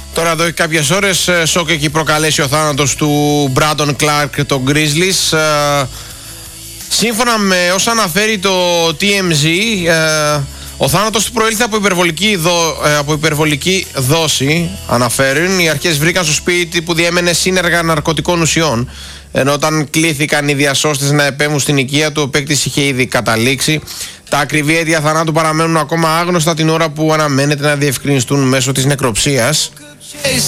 Τώρα εδώ και κάποιες ώρες σοκ έχει προκαλέσει ο θάνατος του Μπράντον Κλάρκ των Grizzlies. Σύμφωνα με όσα αναφέρει το TMZ, ο θάνατος του προήλθε από υπερβολική δόση, αναφέρουν. Οι αρχές βρήκαν στο σπίτι που διέμενε σύνεργα ναρκωτικών ουσιών, ενώ όταν κλήθηκαν οι διασώστες να επέμβουν στην οικία του, ο παίκτης είχε ήδη καταλήξει. Τα ακριβή αίτια θανάτου παραμένουν ακόμα άγνωστα την ώρα που αναμένεται να διευκρινιστούν μέσω της νεκροψίας.